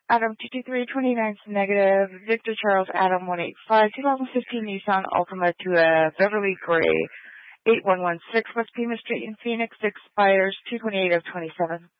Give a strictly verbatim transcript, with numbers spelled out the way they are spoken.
Adam two two three two nine is negative. Victor Charles Adam one eight five. twenty fifteen Nissan Altima to a Beverly Gray eight one one six West Pima Street in Phoenix expires two twenty-eight of twenty-seven.